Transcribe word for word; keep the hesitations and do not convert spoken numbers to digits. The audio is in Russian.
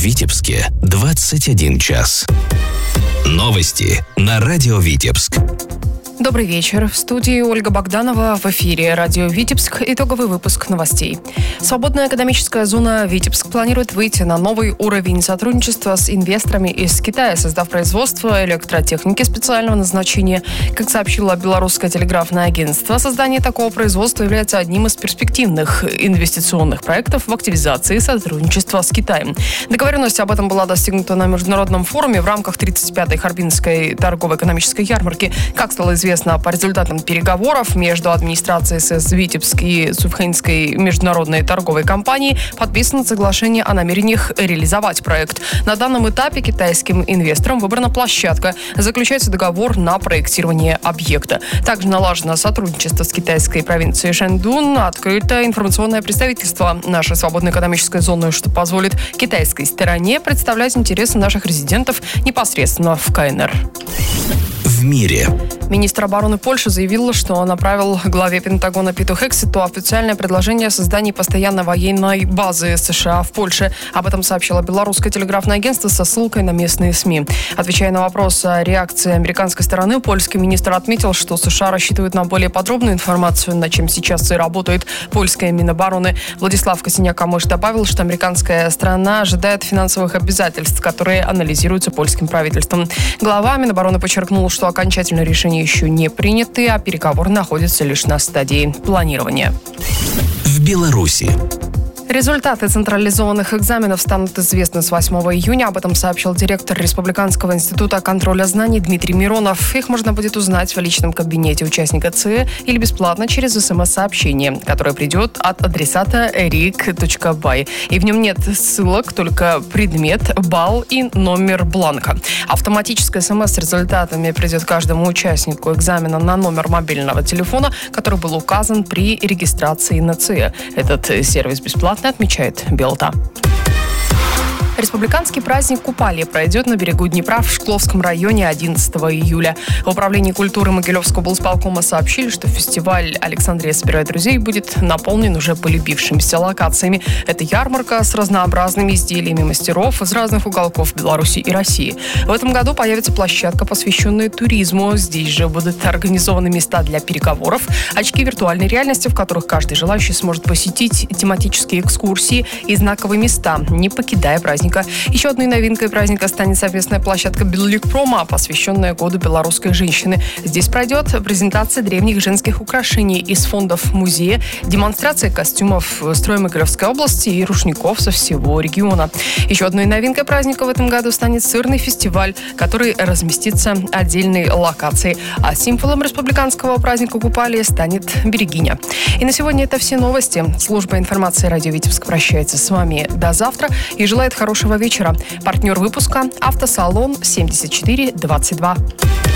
Витебске двадцать один час. Новости на радио Витебск. Добрый вечер. В студии Ольга Богданова. В эфире радио Витебск. Итоговый выпуск новостей. Свободная экономическая зона Витебск планирует выйти на новый уровень сотрудничества с инвесторами из Китая, создав производство электротехники специального назначения. Как сообщило Белорусское телеграфное агентство, создание такого производства является одним из перспективных инвестиционных проектов в активизации сотрудничества с Китаем. Договоренность об этом была достигнута на международном форуме в рамках тридцать пятой Харбинской торгово-экономической ярмарки. Как стало известно, Известно по результатам переговоров между администрацией СС Витебск и Цюйфхенской международной торговой компанией подписано соглашение о намерениях реализовать проект. На данном этапе китайским инвесторам выбрана площадка. Заключается договор на проектирование объекта. Также налажено сотрудничество с китайской провинцией Шаньдун. Открыто информационное представительство нашей свободной экономической зоны, что позволит китайской стороне представлять интересы наших резидентов непосредственно в КНР. В мире. Министр обороны Польши заявил, что направил главе Пентагона Питу Хексету официальное предложение о создании постоянной военной базы США в Польше. Об этом сообщило Белорусское телеграфное агентство со ссылкой на местные СМИ. Отвечая на вопрос о реакции американской стороны, польский министр отметил, что США рассчитывают на более подробную информацию, над чем сейчас и работает польская Минобороны. Владислав Косиняк-Камыш добавил, что американская сторона ожидает финансовых обязательств, которые анализируются польским правительством. Глава Минобороны подчеркнул, что окончательное решение еще не приняты, а переговоры находятся лишь на стадии планирования. В Беларуси. Результаты централизованных экзаменов станут известны с восьмого июня. Об этом сообщил директор Республиканского института контроля знаний Дмитрий Миронов. Их можно будет узнать в личном кабинете участника ЦИЭ или бесплатно через смс-сообщение, которое придет от адресата рик точка бай. И в нем нет ссылок, только предмет, балл и номер бланка. Автоматическое смс с результатами придет каждому участнику экзамена на номер мобильного телефона, который был указан при регистрации на ЦИЭ. Этот сервис бесплатный, отмечает Белта. Республиканский праздник Купали пройдет на берегу Днепра в Шкловском районе одиннадцатого июля. В Управлении культуры Могилевского облсполкома сообщили, что фестиваль «Александрия собирает друзей» будет наполнен уже полюбившимися локациями. Это ярмарка с разнообразными изделиями мастеров из разных уголков Беларуси и России. В этом году появится площадка, посвященная туризму. Здесь же будут организованы места для переговоров, очки виртуальной реальности, в которых каждый желающий сможет посетить тематические экскурсии и знаковые места, не покидая праздник. Еще одной новинкой праздника станет совместная площадка Белликпрома, посвященная году белорусской женщины. Здесь пройдет презентация древних женских украшений из фондов музея, демонстрация костюмов строя Могилевской области и рушников со всего региона. Еще одной новинкой праздника в этом году станет сырный фестиваль, который разместится отдельной локацией. А символом республиканского праздника Купали станет Берегиня. И на сегодня это все новости. Служба информации радио Витебск прощается с вами до завтра и желает хорошего вечера. Партнер выпуска — автосалон семьдесят четыре двадцать два.